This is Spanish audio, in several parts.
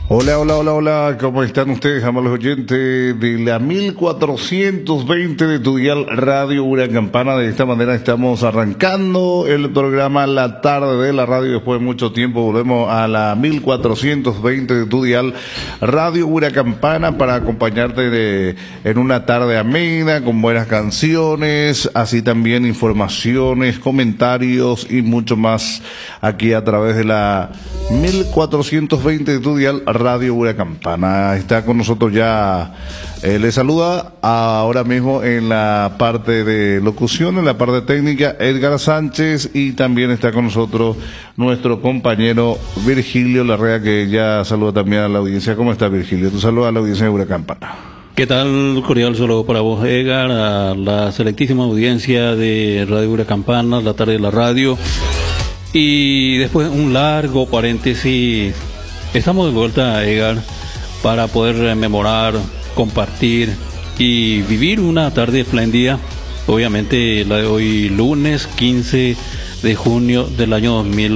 Hola, hola, hola, hola, ¿cómo están ustedes, amables oyentes de la 1420 de tu dial Radio Una Campana? De esta manera estamos arrancando el programa La Tarde de la Radio. Después de mucho tiempo volvemos a la 1420 de tu dial Radio Una Campana para acompañarte en una tarde amena, con buenas canciones, así también informaciones, comentarios y mucho más aquí a través de la 1420 de tu dial Radio Una Campana. Está con nosotros ya, le saluda ahora mismo en la parte de locución, en la parte técnica, Edgar Sánchez, y también está con nosotros nuestro compañero Virgilio Larrea, que ya saluda también a la audiencia. ¿Cómo está, Virgilio? Tú saludas a la audiencia de Una Campana. ¿Qué tal? Cordial saludo para vos, Edgar, a la selectísima audiencia de Radio Una Campana, la tarde de la radio. Y después un largo paréntesis, estamos de vuelta, Edgar, para poder rememorar, compartir y vivir una tarde espléndida. Obviamente la de hoy, lunes 15 de junio del año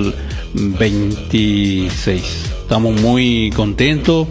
2026. Estamos muy contentos,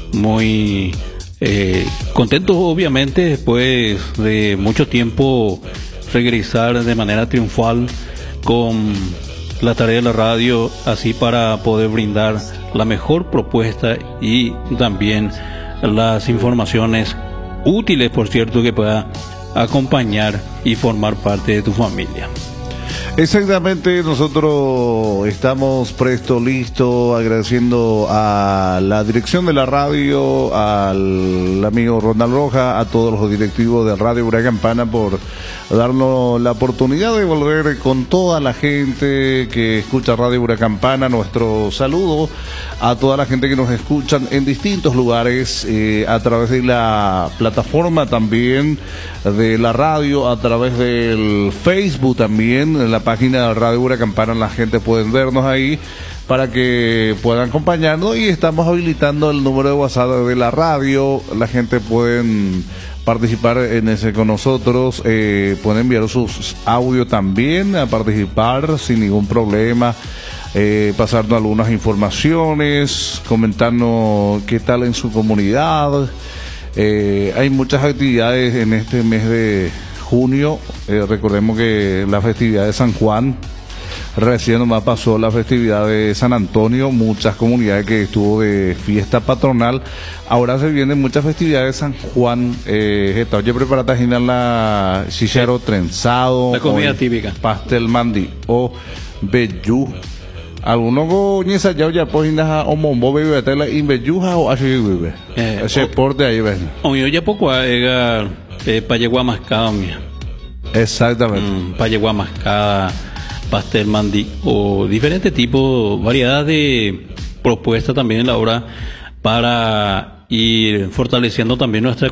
obviamente, después de mucho tiempo regresar de manera triunfal con la tarea de la radio, así para poder brindar la mejor propuesta y también las informaciones útiles, por cierto, que pueda acompañar y formar parte de tu familia. Exactamente, nosotros estamos presto, listo, agradeciendo a la dirección de la radio, al amigo Ronald Roja, a todos los directivos de Radio Una Campana por darnos la oportunidad de volver con toda la gente que escucha Radio Una Campana. Nuestro saludo a toda la gente que nos escuchan en distintos lugares, a través de la plataforma también de la radio, a través del Facebook también, en la página de Radio Una Campana la gente puede vernos ahí para que puedan acompañarnos, y estamos habilitando el número de WhatsApp de la radio. La gente puede participar en ese con nosotros, pueden enviar sus audios también a participar sin ningún problema, pasarnos algunas informaciones, comentarnos qué tal en su comunidad. Hay muchas actividades en este mes de junio. Recordemos que la festividad de San Juan, recién nomás pasó la festividad de San Antonio, muchas comunidades que estuvo de fiesta patronal. Ahora se vienen muchas festividades de San Juan. Oye, preparata la chicharo trenzado, la comida típica, pastel mandi o bellú. Algunos coñeza ya pues inda o mombo bebe tela inbejuja o así bebe. Ese porte ahí ven. Oye, ya poco Edgar, payegua mascada mía. Exactamente. Payegua mascada, pastel mandi o diferentes tipos, variedad de propuestas también en la hora para ir fortaleciendo también nuestra